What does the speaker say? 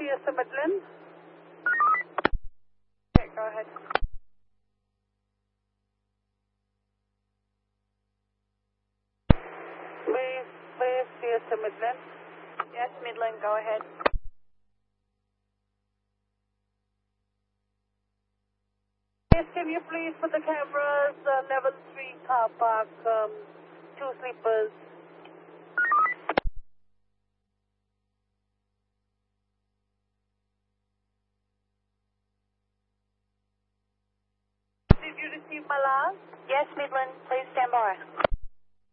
Fiesta Midland. Okay, go ahead. Please, Fiesta Midland. Yes, Midland, go ahead. Yes, can you please put the cameras, Neville Street car park, 2 sleepers. Did you receive my last? Yes, Midland, please stand by.